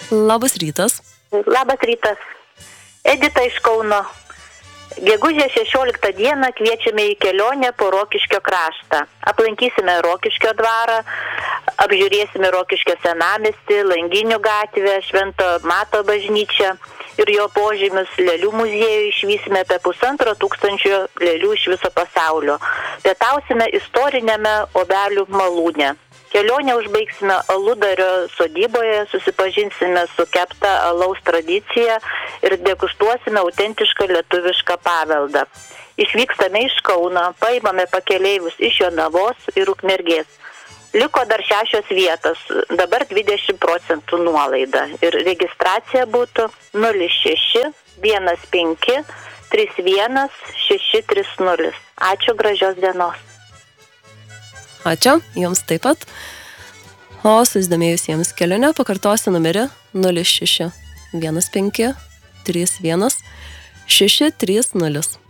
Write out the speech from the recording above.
Labas rytas. Labas rytas. Edita iš Kauno. Gegužės 16 dieną kviečiame į kelionę po Rokiškio kraštą. Aplankysime Rokiškio dvarą, apžiūrėsime Rokiškio senamiestį, Langinių gatvę, Švento Mato bažnyčią ir jo požymius. Lėlių muziejų išvysime apie 1500 lėlių iš viso pasaulio. Pietausime istorinėme Obelių malūne. Kelionę užbaigsime Aludario sodyboje, susipažinsime su kepta alaus tradicija ir degustuosime autentišką lietuvišką paveldą. Išvykstame iš Kauno, paimame pakeleivius iš Jonavos ir Ukmergės. Liko dar 6 vietos, dabar 20% nuolaida ir registracija būtų 06 15 31 630. Ačiū, gražios dienos. Ačiū, jums taip pat. O susidomėjusiems kelionę pakartosiu numerį 06 15 31 630.